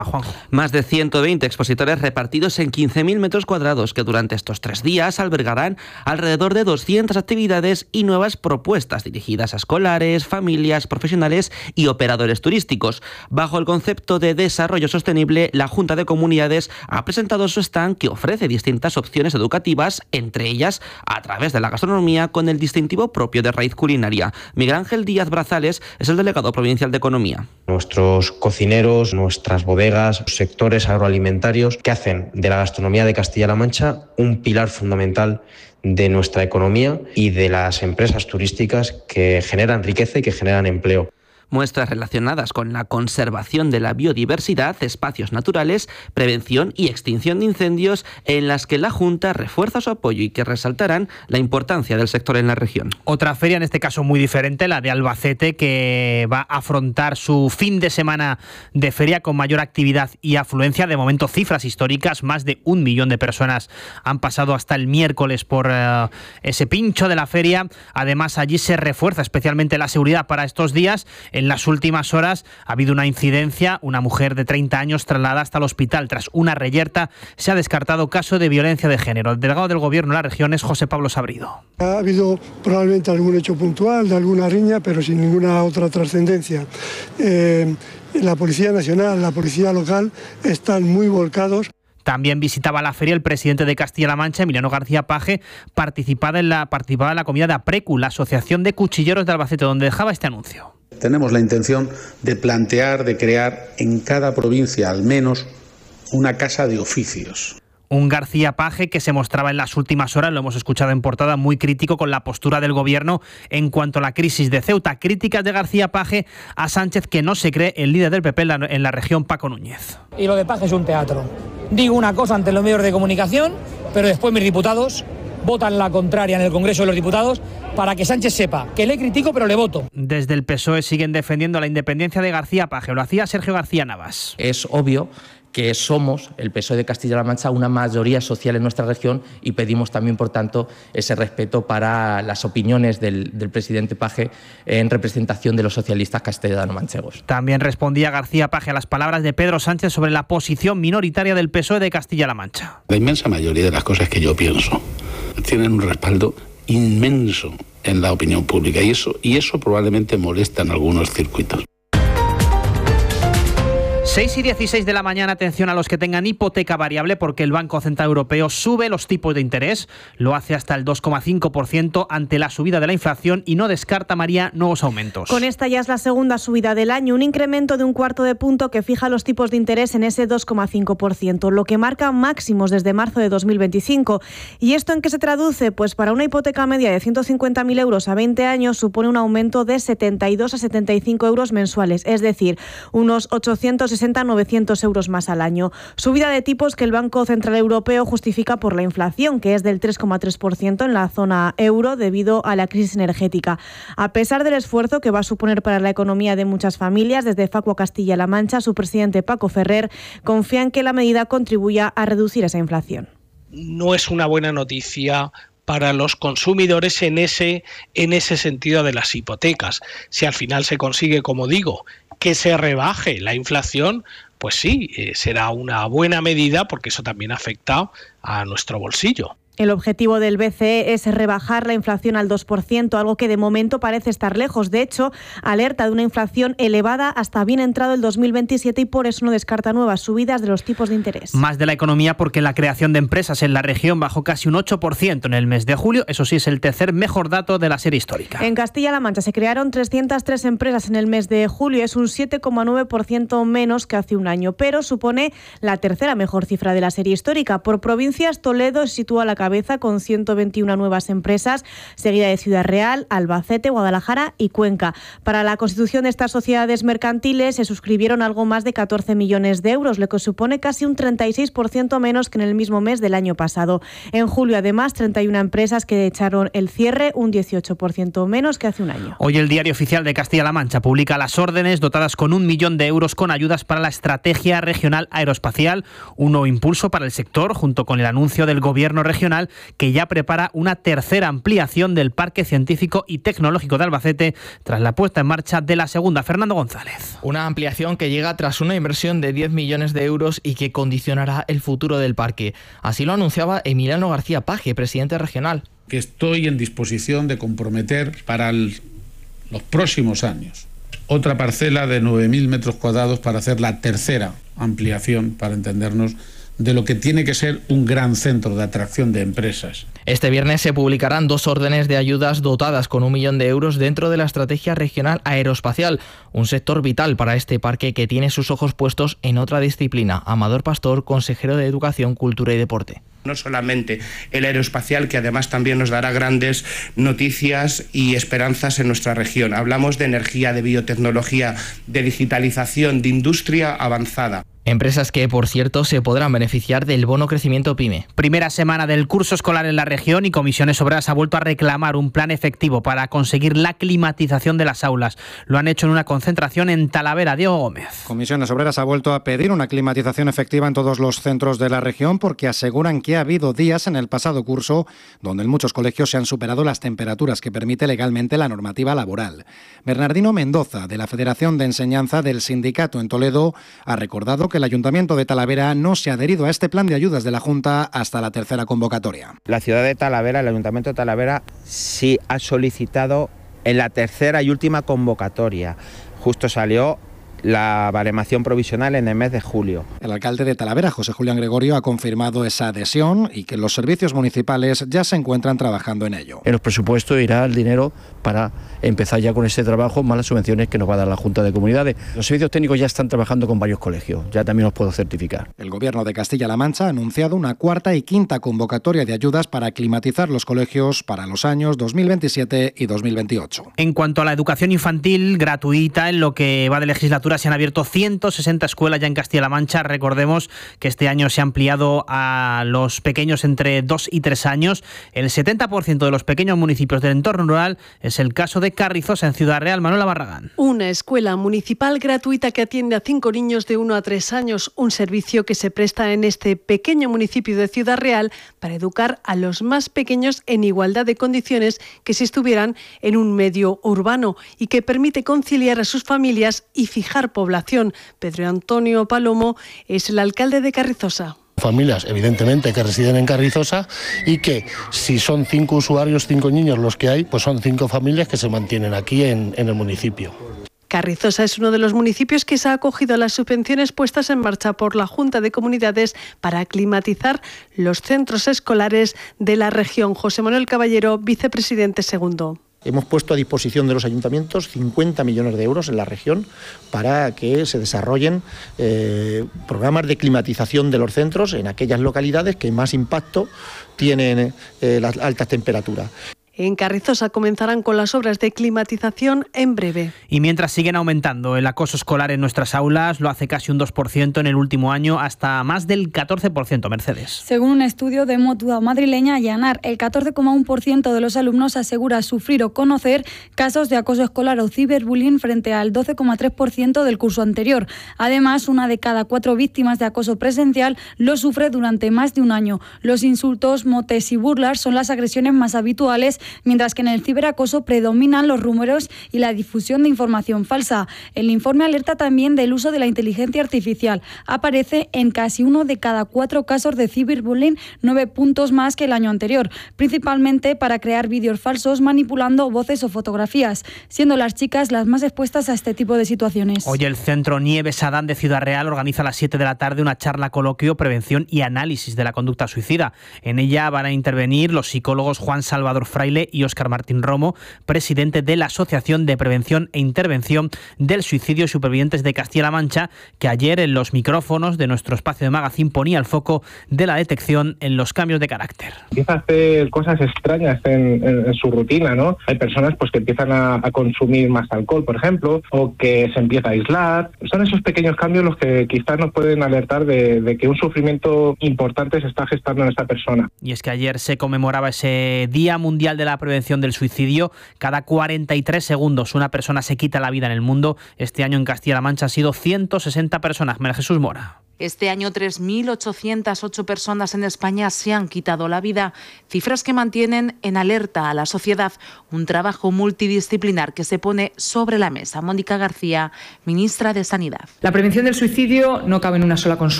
Juanjo. Más de 120 expositores repartidos en 15.000 metros cuadrados que durante estos 3 días albergarán alrededor de 200 actividades y nuevas propuestas dirigidas a escolares, familias, profesionales y operadores turísticos. Bajo el concepto de desarrollo sostenible, la Junta de Comunidades ha presentado su stand que ofrece distintas opciones educativas, entre ellas a través de la gastronomía con el distintivo propio de raíz culinaria. Miguel Ángel Díaz Brazales es el delegado provincial de Economía. Nuestros cocineros, nuestras bodegas, sectores agroalimentarios que hacen de la gastronomía de Castilla-La Mancha un pilar fundamental de nuestra economía y de las empresas turísticas que generan riqueza y que generan empleo. Muestras relacionadas con la conservación de la biodiversidad, espacios naturales, prevención y extinción de incendios, en las que la Junta refuerza su apoyo y que resaltarán la importancia del sector en la región. Otra feria, en este caso muy diferente, la de Albacete, que va a afrontar su fin de semana de feria con mayor actividad y afluencia. De momento, cifras históricas, más de 1 millón de personas han pasado hasta el miércoles por ese pincho de la feria. Además, allí se refuerza especialmente la seguridad para estos días. En las últimas horas ha habido una incidencia, una mujer de 30 años trasladada hasta el hospital tras una reyerta. Se ha descartado caso de violencia de género. El delegado del Gobierno de la región es José Pablo Sabrido. Ha habido probablemente algún hecho puntual de alguna riña, pero sin ninguna otra trascendencia. La Policía Nacional, la Policía Local están muy volcados. También visitaba la feria el presidente de Castilla-La Mancha, Emiliano García Paje, participaba en la comida de APRECU, la Asociación de Cuchilleros de Albacete, donde dejaba este anuncio. Tenemos la intención de plantear, de crear en cada provincia al menos una casa de oficios. Un García Paje que se mostraba en las últimas horas, lo hemos escuchado en portada, muy crítico con la postura del Gobierno en cuanto a la crisis de Ceuta. Críticas de García Paje a Sánchez, que no se cree el líder del PP en la región, Paco Núñez. Y lo de Paje es un teatro. Digo una cosa ante los medios de comunicación, pero después mis diputados votan la contraria en el Congreso de los Diputados para que Sánchez sepa que le critico pero le voto. Desde el PSOE siguen defendiendo la independencia de García Paje. Lo hacía Sergio García Navas. Es obvio que somos, el PSOE de Castilla-La Mancha, una mayoría social en nuestra región y pedimos también, por tanto, ese respeto para las opiniones del presidente Paje en representación de los socialistas castellano-manchegos. También respondía García Paje a las palabras de Pedro Sánchez sobre la posición minoritaria del PSOE de Castilla-La Mancha. La inmensa mayoría de las cosas que yo pienso tienen un respaldo inmenso en la opinión pública y eso probablemente molesta en algunos circuitos. 6:16 de la mañana, atención a los que tengan hipoteca variable porque el Banco Central Europeo sube los tipos de interés, lo hace hasta el 2,5% ante la subida de la inflación y no descarta, María, nuevos aumentos. Con esta ya es la segunda subida del año, un incremento de 1/4 punto que fija los tipos de interés en ese 2,5%, lo que marca máximos desde marzo de 2025. ¿Y esto en qué se traduce? Pues para una hipoteca media de 150.000 euros a 20 años supone un aumento de 72 a 75 euros mensuales, es decir, unos 860-900 euros más al año. Subida de tipos que el Banco Central Europeo justifica por la inflación, que es del 3,3% en la zona euro debido a la crisis energética. A pesar del esfuerzo que va a suponer para la economía de muchas familias, desde Facua Castilla-La Mancha, su presidente Paco Ferrer confía en que la medida contribuya a reducir esa inflación. No es una buena noticia para los consumidores en ese sentido de las hipotecas. Si al final se consigue, como digo, que se rebaje la inflación, pues sí, será una buena medida porque eso también afecta a nuestro bolsillo. El objetivo del BCE es rebajar la inflación al 2%, algo que de momento parece estar lejos. De hecho, alerta de una inflación elevada hasta bien entrado el 2027 y por eso no descarta nuevas subidas de los tipos de interés. Más de la economía porque la creación de empresas en la región bajó casi un 8% en el mes de julio. Eso sí, es el tercer mejor dato de la serie histórica. En Castilla-La Mancha se crearon 303 empresas en el mes de julio. Es un 7,9% menos que hace un año, pero supone la tercera mejor cifra de la serie histórica. Por provincias, Toledo se sitúa a la cabeza con 121 nuevas empresas, seguida de Ciudad Real, Albacete, Guadalajara y Cuenca. Para la constitución de estas sociedades mercantiles se suscribieron algo más de 14 millones de euros, lo que supone casi un 36% menos que en el mismo mes del año pasado. En julio, además, 31 empresas que echaron el cierre, un 18% menos que hace un año. Hoy el Diario Oficial de Castilla-La Mancha publica las órdenes dotadas con 1 millón de euros con ayudas para la Estrategia Regional Aeroespacial, un nuevo impulso para el sector junto con el anuncio del Gobierno regional Nacional, que ya prepara una tercera ampliación del Parque Científico y Tecnológico de Albacete tras la puesta en marcha de la segunda. Fernando González. Una ampliación que llega tras una inversión de 10 millones de euros y que condicionará el futuro del parque. Así lo anunciaba Emiliano García Paje, presidente regional. Que estoy en disposición de comprometer para los próximos años otra parcela de 9.000 metros cuadrados para hacer la tercera ampliación, para entendernos, de lo que tiene que ser un gran centro de atracción de empresas. Este viernes se publicarán 2 órdenes de ayudas dotadas con 1 millón de euros dentro de la Estrategia Regional Aeroespacial, un sector vital para este parque que tiene sus ojos puestos en otra disciplina. Amador Pastor, consejero de Educación, Cultura y Deporte. No solamente el aeroespacial, que además también nos dará grandes noticias y esperanzas en nuestra región. Hablamos de energía, de biotecnología, de digitalización, de industria avanzada. Empresas que, por cierto, se podrán beneficiar del bono crecimiento PYME. Primera semana del curso escolar en la región y Comisiones Obreras ha vuelto a reclamar un plan efectivo para conseguir la climatización de las aulas. Lo han hecho en una concentración en Talavera. Diego Gómez. Comisiones Obreras ha vuelto a pedir una climatización efectiva en todos los centros de la región porque aseguran que ha habido días en el pasado curso donde en muchos colegios se han superado las temperaturas que permite legalmente la normativa laboral. Bernardino Mendoza, de la Federación de Enseñanza del Sindicato en Toledo, ha recordado que el Ayuntamiento de Talavera no se ha adherido a este plan de ayudas de la Junta hasta la tercera convocatoria. La ciudad de Talavera, el Ayuntamiento de Talavera, sí ha solicitado en la tercera y última convocatoria. Justo salió la baremación provisional en el mes de julio. El alcalde de Talavera, José Julián Gregorio, ha confirmado esa adhesión y que los servicios municipales ya se encuentran trabajando en ello. En los presupuestos irá el dinero para empezar ya con ese trabajo, más las subvenciones que nos va a dar la Junta de Comunidades. Los servicios técnicos ya están trabajando con varios colegios, ya también los puedo certificar. El Gobierno de Castilla-La Mancha ha anunciado una cuarta y quinta convocatoria de ayudas para climatizar los colegios para los años 2027 y 2028. En cuanto a la educación infantil gratuita, en lo que va de legislatura se han abierto 160 escuelas ya en Castilla-La Mancha. Recordemos que este año se ha ampliado a los pequeños entre 2 y 3 años. El 70% de los pequeños municipios del entorno rural es el caso de Carrizosa, en Ciudad Real. Manuela Barragán. Una escuela municipal gratuita que atiende a 5 niños de 1 a 3 años, un servicio que se presta en este pequeño municipio de Ciudad Real para educar a los más pequeños en igualdad de condiciones que si estuvieran en un medio urbano y que permite conciliar a sus familias y fijar población. Pedro Antonio Palomo es el alcalde de Carrizosa. Familias, evidentemente, que residen en Carrizosa y que si son 5 usuarios, 5 niños los que hay, pues son 5 familias que se mantienen aquí en el municipio. Carrizosa es uno de los municipios que se ha acogido a las subvenciones puestas en marcha por la Junta de Comunidades para climatizar los centros escolares de la región. José Manuel Caballero, vicepresidente segundo. Hemos puesto a disposición de los ayuntamientos 50 millones de euros en la región para que se desarrollen programas de climatización de los centros en aquellas localidades que más impacto tienen las altas temperaturas. En Carrizosa comenzarán con las obras de climatización en breve. Y mientras siguen aumentando el acoso escolar en nuestras aulas, lo hace casi un 2% en el último año, hasta más del 14%, Mercedes. Según un estudio de Mutua madrileña Allanar, el 14,1% de los alumnos asegura sufrir o conocer casos de acoso escolar o ciberbullying frente al 12,3% del curso anterior. Además, 1 de cada 4 víctimas de acoso presencial lo sufre durante más de un año. Los insultos, motes y burlas son las agresiones más habituales, mientras que en el ciberacoso predominan los rumores y la difusión de información falsa. El informe alerta también del uso de la inteligencia artificial. Aparece en casi 1 de cada 4 casos de ciberbullying, 9 puntos más que el año anterior, principalmente para crear vídeos falsos manipulando voces o fotografías, siendo las chicas las más expuestas a este tipo de situaciones. Hoy el Centro Nieves Adán de Ciudad Real organiza a las 7 de la tarde una charla coloquio, prevención y análisis de la conducta suicida. En ella van a intervenir los psicólogos Juan Salvador Fraile y Óscar Martín Romo, presidente de la Asociación de Prevención e Intervención del Suicidio y Supervivientes de Castilla-La Mancha, que ayer en los micrófonos de nuestro espacio de Magazine ponía el foco de la detección en los cambios de carácter. Empieza a hacer cosas extrañas en su rutina, ¿no? Hay personas pues que empiezan a consumir más alcohol, por ejemplo, o que se empieza a aislar. Son esos pequeños cambios los que quizás nos pueden alertar de que un sufrimiento importante se está gestando en esta persona. Y es que ayer se conmemoraba ese Día Mundial de la Prevención del Suicidio. Cada 43 segundos una persona se quita la vida en el mundo. Este año en Castilla-La Mancha han sido 160 personas. María Jesús Mora. Este año 3.808 personas en España se han quitado la vida, cifras que mantienen en alerta a la sociedad. Un trabajo multidisciplinar que se pone sobre la mesa. Mónica García, ministra de Sanidad. La prevención del suicidio no cabe en una sola consulta.